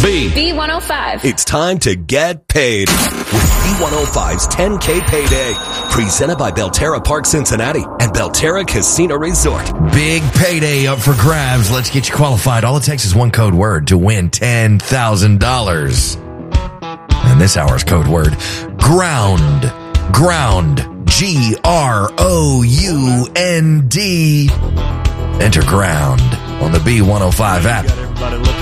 B105. It's time to get paid with B105's 10K Payday. Presented by Belterra Park Cincinnati and Belterra Casino Resort. Big payday up for grabs. Let's get you qualified. All it takes is one code word to win $10,000. And this hour's code word, ground. Ground. Ground. Enter ground on the B105 app.